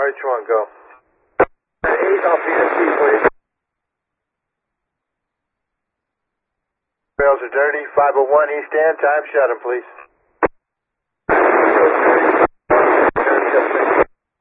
RH1, go. 8 off PST, please. Rails are dirty. 501 East End. Time, shut him, please.